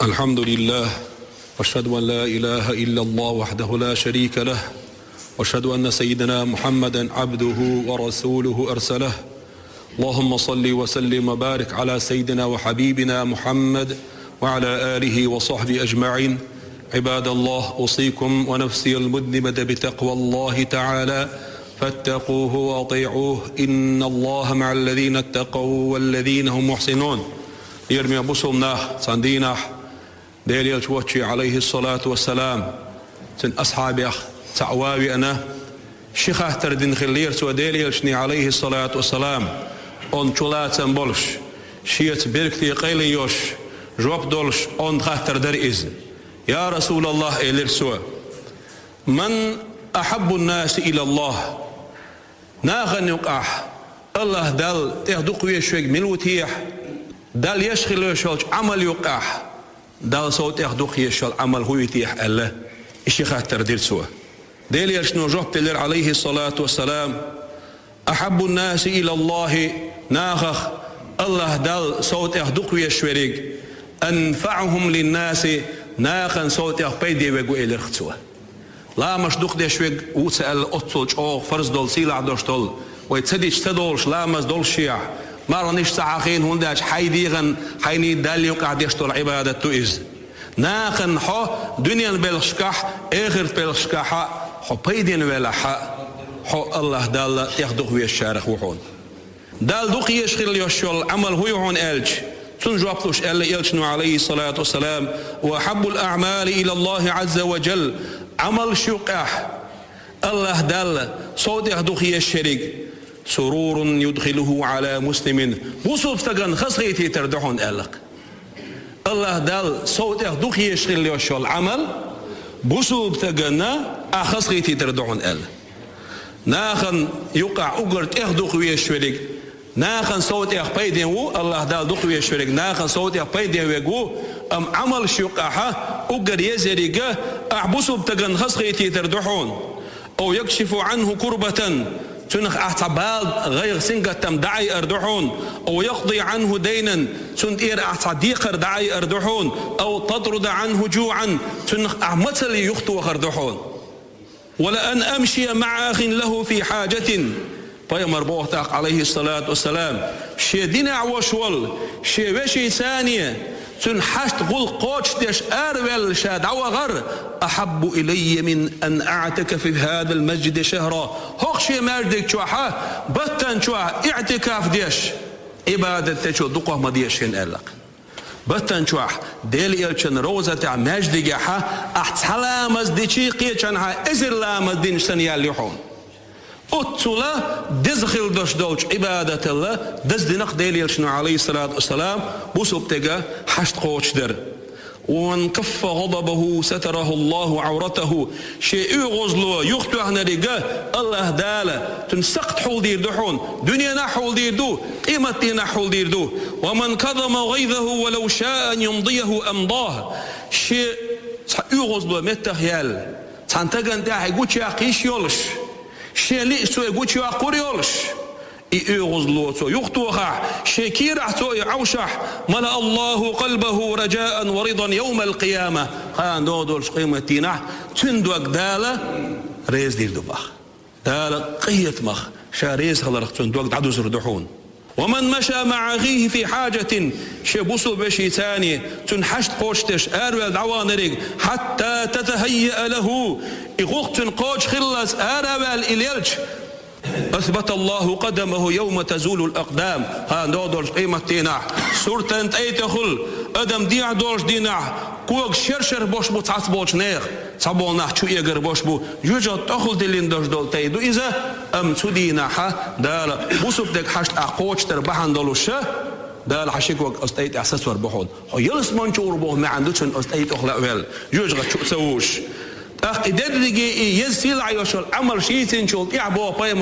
الحمد لله واشهد أن لا إله إلا الله وحده لا شريك له واشهد أن سيدنا محمدا عبده ورسوله أرسله اللهم صل وسلم وبارك على سيدنا وحبيبنا محمد وعلى آله وصحبه أجمعين. عباد الله، أوصيكم ونفسي المذنبة بتقوى الله تعالى فاتقوه وأطيعوه إن الله مع الذين اتقوا والذين هم محسنون. يرمي بصمنا صندينا ديل يلتوتشي عليه الصلاة والسلام سن أصحابي تعواوي أنا شيخه تردين خلير سوى ديل يلشني عليه الصلاة والسلام on chulaten bolsh shiet birkti qeylin yosh job dolsh on khater der iz ya Rasulullah elir so man ahabbu an-nas ila Allah nagan yuqah Allah dal tehduq yeshweg milutih dal yashkhil yashol amal yuqah dal so tehduq yashol amal huytih Allah ishi khater der so del yashno job teler alayhi salatu wassalam ahabbu an-nas ila Allah ناخخ الله دال صوت يخدق ويشوريك أنفعهم للناس ناخن صوت يخبيدي ويقو إلي رختوه لا مش دق دي شويق وتسأل أطلج أو فرز دول سيلع دوش دول ويتسديش تدولش لامز دول شيع مارنيش سعاخين هنداش حيديغن حيني دال يوقع ديش دول عبادة تؤز ناخن حو دنيا بلشكح آخر بلشكح حو بيدين ويلح حو الله دال يخدق ويشارخ وحون دال دوق يشغل يشول عمل هو يهون ألج تنجوابلوش ألا يلشنو عليه الصلاة والسلام وحب الأعمال إلى الله عز وجل عمل شقاح الله دال صوت يهدوخ يشريك سرور يدخله على مسلم وصوب تغن خسغيتي تردحون ألق الله دال صوت يهدوخ يشغل يشول عمل بصوب تغن أخسغيتي تردحون ألق ناخن يقع أقرت يهدوخ يشريك ناخن صوت يخبيدين و الله دال دخل يشرك ناخن صوت يخبيدين ويقو عمل شقاحة أقر يزرق أعبسوا بتغن خسغيتي تردحون أو يكشف عنه كربة تنخ أعتبال غير سنقة تمدعي أردحون أو يقضي عنه دينا تنقير أعتديق أردعي أردحون أو تطرد عنه جوعا تنخ أعمتل يخطو أردحون ولأن أمشي مع أخ له في حاجة بيامر بوحتاق عليه الصلاة والسلام شي دينا وشول شي وشي ثانية تنحشت قل قوش ديش أرول شاد عوغر أحب إلي من أن أعتكف في هذا المسجد شهرا هوخشي مردك شوحا بطن شوح اعتكاف ديش عبادة تشو دقوه مديشين ألق بطن شوح ديل إلشن روزة مجد جاحا أحتلا مزدشي قيشنها إزر لا مزدين سنيال يحون أتلا دزخل دوش دوش عبادة الله دزدنق ديل شنو عليه الصلاة والسلام بوسوب تجا حشت قوش در وانكف غضبه ستره الله عورته شيء غزلو يختو احنا رجا الله داله تنسقط حول دير دحون دنيا نحول دير دو قيمتي نحول دير دو ومن كظم غيظه ولو شاء أن يمضيه أمضاه شيء غزلو متخيل تنتجن داعي قوتش يقيش يولش شيء سو يقول شو أقوليولش يغزلوتو يخطوها شكير عتو يعوشح ملأ الله قلبه رجاء ورضا يوم القيامة خان دودولش قيمتينا تندوك دالة ريز دير دباخ دالة قيت مخ شاريز خلرق تندوك دعدو سردحون ومن مشى مع أخيه في حاجة شبوسو بشي ثاني تنحشت قوشتش أروال دعوانرق حتى تتهيأ له إغوخت قوش خلص أروال إليلش أثبت الله قدمه يوم تزول الأقدام ها نودولش قيمة ديناح سورة انت أي تخل أدم ديع دولش ديناح كوك شرشر بوش بو تعصبوش نيخ صبولناح شو يقر بوش بو يوجد تخل دلين دوش دول تيدو إذا أم تديناحا دالا بوسوب ديك حشت أقوش تربحان دولوشا دال حشيك وقت أستيت أحساس وربحون يلس منشور بوه ما عندوشن أستيت أخلاق ويل يوجد شو تسووش أخ إدد رجي يزيل عيوشل عمل شيء تنشول إعبوه